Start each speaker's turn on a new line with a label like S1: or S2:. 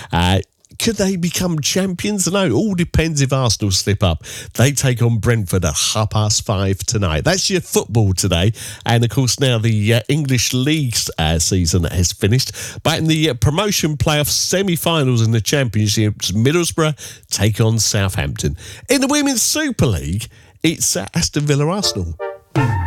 S1: Could they become champions? No, all depends if Arsenal slip up. They take on Brentford at 5:30 tonight. That's your football today. And, of course, now the English League season has finished. But in the promotion playoff semi-finals in the Championship, Middlesbrough take on Southampton. In the Women's Super League, it's Aston Villa Arsenal.